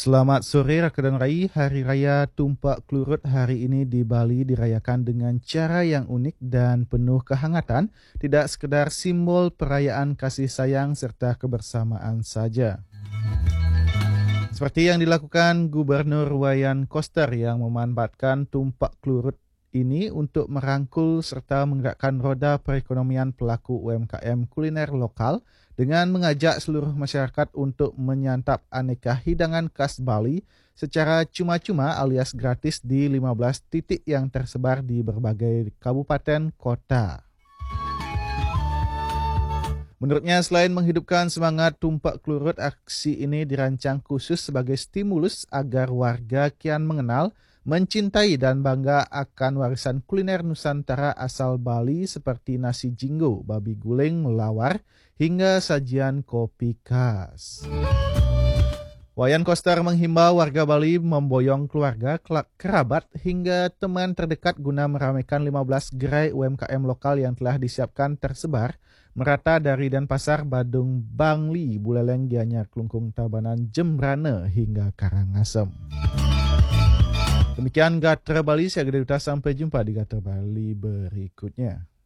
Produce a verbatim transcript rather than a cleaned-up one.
Selamat sore rakan rai. Hari Raya Tumpak Klurut hari ini di Bali dirayakan dengan cara yang unik dan penuh kehangatan, tidak sekedar simbol perayaan kasih sayang serta kebersamaan saja. Seperti yang dilakukan Gubernur Wayan Koster yang memanfaatkan Tumpak Klurut ini untuk merangkul serta menggerakkan roda perekonomian pelaku U M K M kuliner lokal dengan mengajak seluruh masyarakat untuk menyantap aneka hidangan khas Bali secara cuma-cuma alias gratis di lima belas titik yang tersebar di berbagai kabupaten kota. Menurutnya, selain menghidupkan semangat Tumpak Klurut, aksi ini dirancang khusus sebagai stimulus agar warga kian mengenal, mencintai dan bangga akan warisan kuliner Nusantara asal Bali seperti nasi jinggo, babi guling, lawar, hingga sajian kopi khas. Wayan Koster menghimbau warga Bali memboyong keluarga, kerabat, hingga teman terdekat guna meramaikan lima belas gerai U M K M lokal yang telah disiapkan tersebar merata dari Denpasar, Badung, Bangli, Buleleng, Gianyar, Klungkung, Tabanan, Jembrana hingga Karangasem. Demikian Gatra Bali, saya Gede Duta, sampai jumpa di Gatra Bali berikutnya.